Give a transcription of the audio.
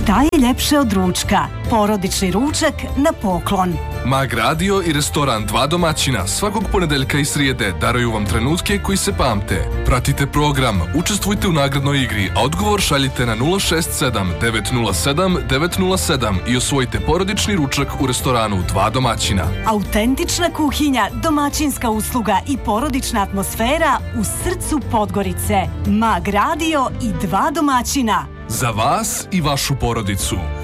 Šta je ljepše od ručka? Porodični ručak na poklon. Mag Radio i restoran Dva domaćina svakog ponedeljka i srijede daraju vam trenutke koji se pamte. Pratite program, učestvujte u nagradnoj igri, a odgovor šaljite na 067 907 907 i osvojite porodični ručak u restoranu Dva domaćina. Autentična kuhinja, domaćinska usluga i porodična atmosfera u srcu Podgorice. Mag Radio i Dva domaćina. Za vas i vašu porodicu.